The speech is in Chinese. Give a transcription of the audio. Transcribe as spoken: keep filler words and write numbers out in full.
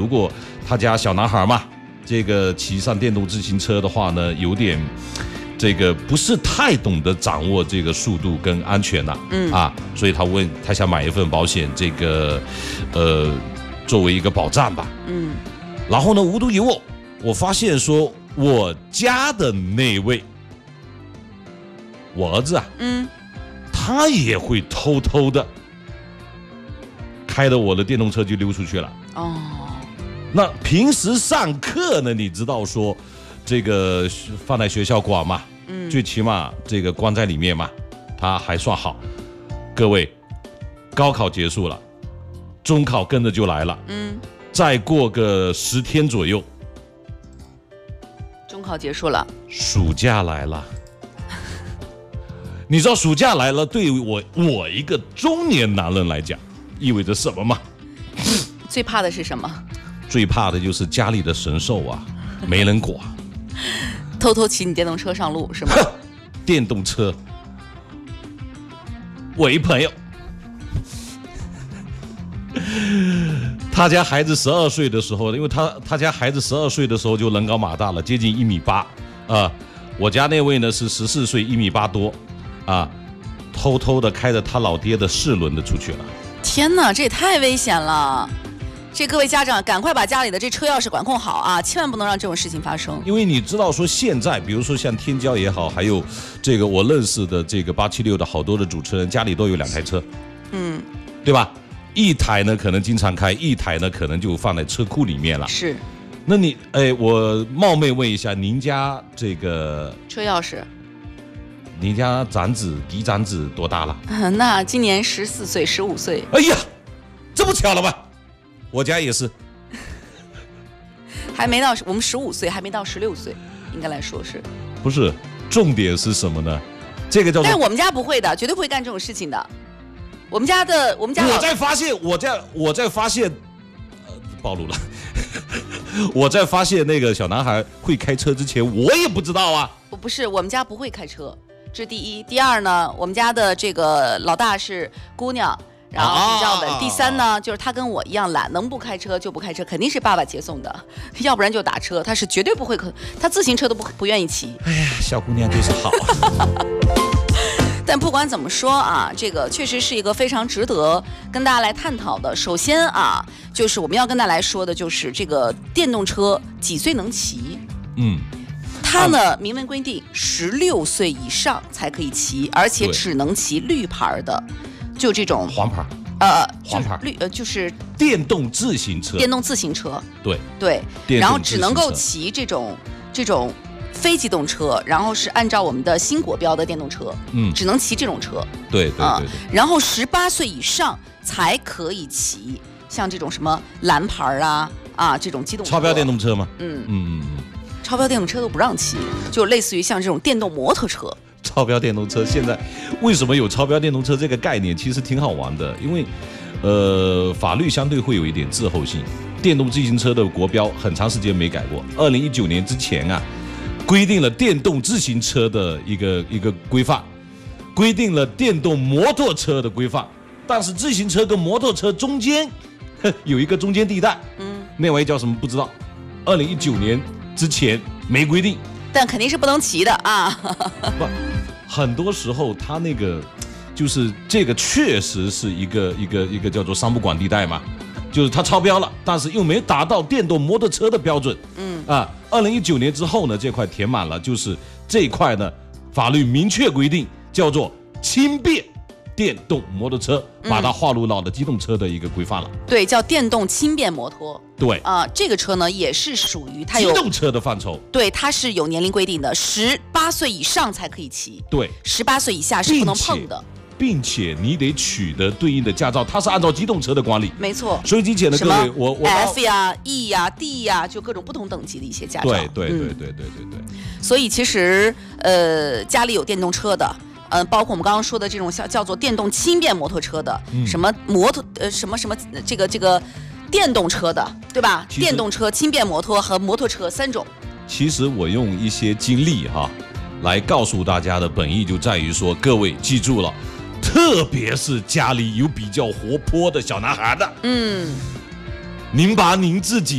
果他家小男孩嘛，这个骑上电动自行车的话呢，有点这个不是太懂得掌握这个速度跟安全呐、啊，嗯啊，所以他问他想买一份保险，这个呃作为一个保障吧，嗯，然后呢无独有偶，我发现说我家的那位我儿子啊，嗯，他也会偷偷的开着我的电动车就溜出去了。哦，那平时上课呢，你知道说这个放在学校管嘛，嗯，最起码这个关在里面嘛，他还算好。各位，高考结束了，中考跟着就来了，嗯，再过个十天左右， 中考结束了， 暑假来了。你知道暑假来了，对于我我一个中年男人来讲，意味着什么吗？ 最怕的是什么？ 最怕的就是家里的神兽啊，没人管。 偷偷骑你电动车上路是吗？ 电动车，我一朋友，他家孩子十二岁的时候，因为他他家孩子十二岁的时候就人高马大了，接近一米八啊。我家那位呢是十四岁，一米八多啊，偷偷的开着他老爹的四轮的出去了。 天哪，这也太危险了！这各位家长赶快把家里的这车钥匙管控好啊，千万不能让这种事情发生。 因为你知道说现在，比如说像天骄也好，还有这个我认识的这个八七六的好多的主持人，家里都有两台车，嗯，对吧？一台呢可能经常开，一台呢可能就放在车库里面了。 是。 那你哎，我冒昧问一下，您家这个车钥匙？ 您家长子嫡长子多大了？ 嗯、那今年十四岁、十五岁。 哎呀，这么巧了吧？我家也是， 还没到我们十五岁，还没到十六岁，应该来说是。 不是，重点是什么呢？这个叫做…… 但是我们家不会的，绝对不会干这种事情的。我们家的，我们家…… 我在发现，我在我在发现，呃，暴露了。我在发现那个小男孩会开车之前，我也不知道啊。 不不是，我们家不会开车，这是第一。第二呢，我们家的这个老大是姑娘。然后比较稳、啊。第三呢，就是他跟我一样懒，能不开车就不开车，肯定是爸爸接送的，要不然就打车。他是绝对不会可，他自行车都不不愿意骑。 哎呀，小姑娘就是好。 但不管怎么说啊，这个确实是一个非常值得跟大家来探讨的。首先啊，就是我们要跟大家来说的，就是这个电动车几岁能骑？嗯。它呢，明文规定十六岁以上才可以骑，而且只能骑绿牌的。就这种黄牌， 呃， 黄牌绿呃就是电动自行车， 电动自行车， 对对，然后只能够骑这种这种非机动车，然后是按照我们的新国标的电动车，嗯，只能骑这种车， 对对对、呃、 然后十八岁以上才可以骑像这种什么蓝牌啊啊这种机动车， 超标电动车吗？ 嗯嗯嗯，超标电动车都不让骑，就类似于像这种电动摩托车。 超标电动车现在为什么有超标电动车这个概念？其实挺好玩的，因为呃法律相对会有一点滞后性。电动自行车的国标很长时间没改过，二零一九年之前啊，规定了电动自行车的一个一个规范，规定了电动摩托车的规范，但是自行车跟摩托车中间有一个中间地带，嗯，那玩意叫什么不知道。二零一九年之前没规定。 但肯定是不能骑的啊！ 不，很多时候他那个就是这个确实是一个一个一个叫做商不管地带嘛，就是他超标了，但是又没达到电动摩托车的标准。嗯啊，二零一九年之后呢，这块填满了，就是这一块呢，法律明确规定叫做轻便电动摩托车，把它划入到了机动车的一个规范了。 对，叫电动轻便摩托。 对啊、呃，这个车呢也是属于它有机动车的范畴。 对，它是有年龄规定的，十八岁以上才可以骑。 对， 十八岁以下是不能碰的。 并且你得取得对应的驾照，它是按照机动车的管理。 没错。 收音机前的各位，我我 F 呀、E 呀、D 呀，就各种不同等级的一些驾照。 对对对对对对对。 所以其实呃，家里有电动车的。嗯、呃，包括我们刚刚说的这种叫叫做电动轻便摩托车的，嗯、什么摩托呃什么什么这个这个电动车的，对吧？电动车、轻便摩托和摩托车三种。 其实我用一些经历哈，来告诉大家的本意就在于说，各位记住了，特别是家里有比较活泼的小男孩的，嗯，您把您自己